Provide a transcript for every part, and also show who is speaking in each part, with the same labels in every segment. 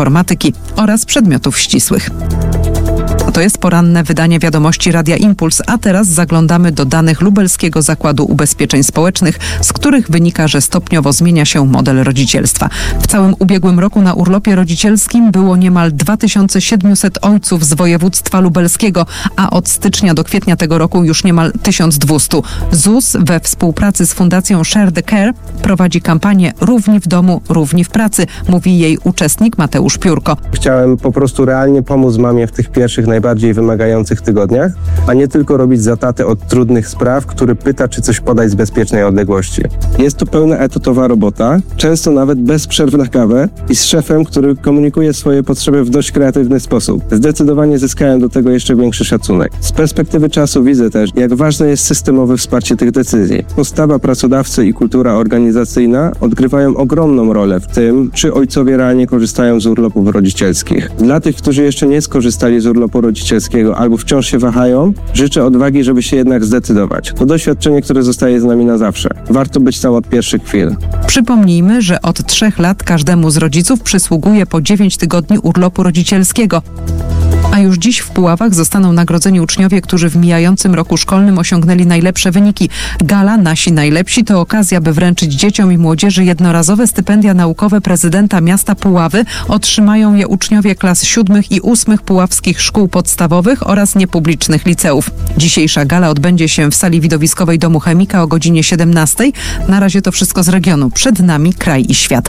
Speaker 1: informatyki oraz przedmiotów ścisłych. To jest poranne wydanie wiadomości Radia Impuls, a teraz zaglądamy do danych Lubelskiego Zakładu Ubezpieczeń Społecznych, z których wynika, że stopniowo zmienia się model rodzicielstwa. W całym ubiegłym roku na urlopie rodzicielskim było niemal 2700 ojców z województwa lubelskiego, a od stycznia do kwietnia tego roku już niemal 1200. ZUS we współpracy z Fundacją Share the Care prowadzi kampanię Równi w domu, równi w pracy, mówi jej uczestnik Mateusz Piórko.
Speaker 2: Chciałem po prostu realnie pomóc mamie w tych pierwszych, najbardziej wymagających tygodniach, a nie tylko robić za tatę od trudnych spraw, który pyta, czy coś podać z bezpiecznej odległości. Jest to pełna etatowa robota, często nawet bez przerw na kawę i z szefem, który komunikuje swoje potrzeby w dość kreatywny sposób. Zdecydowanie zyskałem do tego jeszcze większy szacunek. Z perspektywy czasu widzę też, jak ważne jest systemowe wsparcie tych decyzji. Postawa pracodawcy i kultura organizacyjna odgrywają ogromną rolę w tym, czy ojcowie realnie korzystają z urlopów rodzicielskich. Dla tych, którzy jeszcze nie skorzystali z urlopu rodzicielskiego albo wciąż się wahają, życzę odwagi, żeby się jednak zdecydować. To doświadczenie, które zostaje z nami na zawsze. Warto być tam od pierwszych chwil.
Speaker 1: Przypomnijmy, że od 3 lat każdemu z rodziców przysługuje po 9 tygodni urlopu rodzicielskiego. A już dziś w Puławach zostaną nagrodzeni uczniowie, którzy w mijającym roku szkolnym osiągnęli najlepsze wyniki. Gala Nasi Najlepsi to okazja, by wręczyć dzieciom i młodzieży jednorazowe stypendia naukowe prezydenta miasta Puławy. Otrzymają je uczniowie klas 7 i 8 puławskich szkół podstawowych oraz niepublicznych liceów. Dzisiejsza gala odbędzie się w sali widowiskowej Domu Chemika o godzinie 17. Na razie to wszystko z regionu. Przed nami kraj i świat.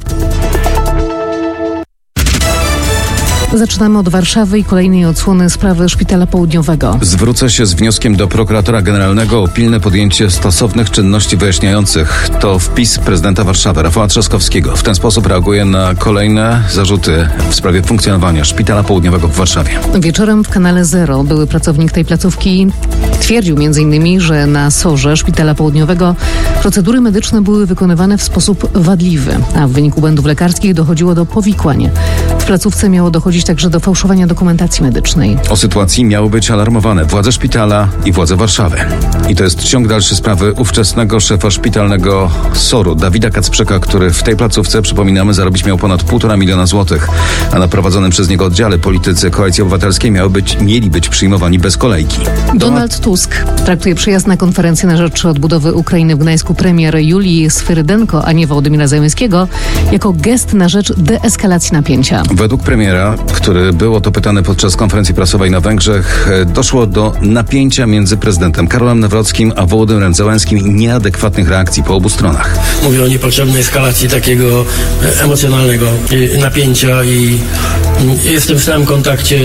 Speaker 3: Zaczynamy od Warszawy i kolejnej odsłony sprawy Szpitala Południowego.
Speaker 4: Zwrócę się z wnioskiem do prokuratora generalnego o pilne podjęcie stosownych czynności wyjaśniających. To wpis prezydenta Warszawy, Rafała Trzaskowskiego. W ten sposób reaguje na kolejne zarzuty w sprawie funkcjonowania Szpitala Południowego w Warszawie. Wieczorem
Speaker 3: w kanale Zero były pracownik tej placówki twierdził m.in., że na SOR-ze Szpitala Południowego procedury medyczne były wykonywane w sposób wadliwy, a w wyniku błędów lekarskich dochodziło do powikłań. W placówce miało dochodzić także do fałszowania dokumentacji medycznej.
Speaker 4: O sytuacji miały być alarmowane władze szpitala i władze Warszawy. I to jest ciąg dalszy sprawy ówczesnego szefa szpitalnego SOR-u, Dawida Kacprzyka, który w tej placówce, przypominamy, zarobić miał ponad 1,5 miliona złotych, a na prowadzonym przez niego oddziale politycy Koalicji Obywatelskiej mieli być przyjmowani bez kolejki.
Speaker 3: Donald Tusk traktuje przyjazd na konferencję na rzecz odbudowy Ukrainy w Gdańsku premier Julii Swyrydenko, a nie Wołodymyra Zełenskiego, jako gest na rzecz deeskalacji napięcia.
Speaker 4: Według premiera, który był o to pytany podczas konferencji prasowej na Węgrzech, doszło do napięcia między prezydentem Karolem Nawrockim a Wołodymyrem Zełenskim i nieadekwatnych reakcji po obu stronach.
Speaker 5: Mówię o niepotrzebnej eskalacji takiego emocjonalnego napięcia i jestem w stałym kontakcie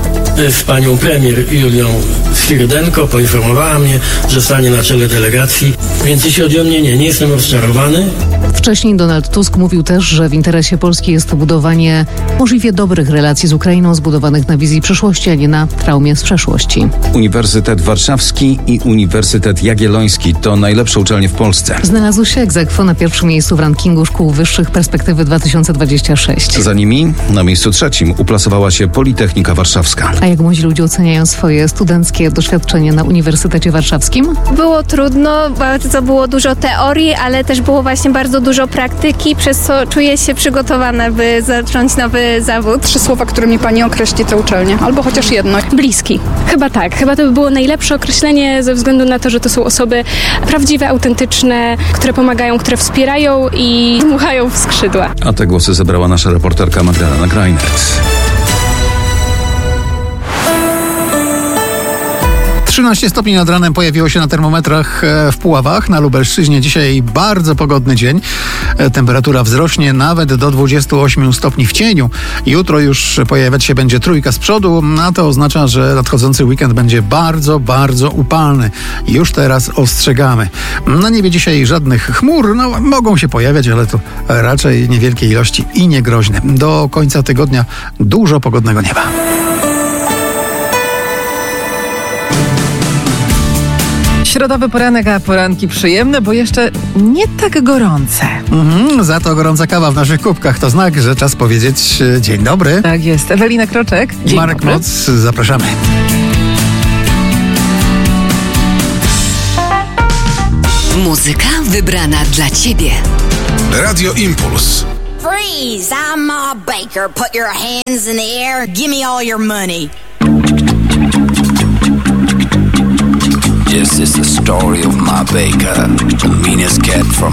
Speaker 5: z panią premier Julią Swyrydenko. Poinformowała mnie, że stanie na czele delegacji, więc jeśli chodzi o mnie, nie jestem rozczarowany.
Speaker 3: Wcześniej Donald Tusk mówił też, że w interesie Polski jest budowanie możliwie dobrych relacji z Ukrainą, zbudowanych na wizji przyszłości, a nie na traumie z przeszłości.
Speaker 4: Uniwersytet Warszawski i Uniwersytet Jagielloński to najlepsze uczelnie w Polsce.
Speaker 3: Znalazł się ex aequo na pierwszym miejscu w rankingu szkół wyższych Perspektywy 2026.
Speaker 4: Za nimi na miejscu 3 uplasowała się Politechnika Warszawska.
Speaker 3: A jak młodzi ludzie oceniają swoje studenckie doświadczenie na Uniwersytecie Warszawskim?
Speaker 6: Było trudno, bardzo było dużo teorii, ale też było właśnie bardzo dużo praktyki, przez co czuję się przygotowana, by zacząć nowy zawód.
Speaker 7: 3 słowa, którymi pani określi tę uczelnię, albo chociaż jedno.
Speaker 8: Bliski. Chyba tak. Chyba to by było najlepsze określenie ze względu na to, że to są osoby prawdziwe, autentyczne, które pomagają, które wspierają i dmuchają w skrzydła.
Speaker 4: A te głosy zebrała nasza reporterka Magdalena Greinert.
Speaker 9: 13 stopni nad ranem pojawiło się na termometrach w Puławach, na Lubelszczyźnie. Dzisiaj bardzo pogodny dzień. Temperatura wzrośnie nawet do 28 stopni w cieniu. Jutro już pojawiać się będzie trójka z przodu, a to oznacza, że nadchodzący weekend będzie bardzo, bardzo upalny. Już teraz ostrzegamy. Na niebie dzisiaj żadnych chmur, mogą się pojawiać, ale to raczej niewielkie ilości i niegroźne. Do końca tygodnia dużo pogodnego nieba.
Speaker 1: Środowy poranek, a poranki przyjemne, bo jeszcze nie tak gorące.
Speaker 9: Za to gorąca kawa w naszych kubkach to znak, że czas powiedzieć dzień dobry.
Speaker 1: Tak jest. Ewelina Kroczek. Dzień
Speaker 9: Marek
Speaker 1: dobry.
Speaker 9: Moc, zapraszamy.
Speaker 10: Muzyka wybrana dla Ciebie.
Speaker 11: Radio Impuls.
Speaker 10: Freeze! I'm Ma Baker. Put your hands in the air. Give me all your money.
Speaker 11: This is the story of Ma Baker, the meanest cat from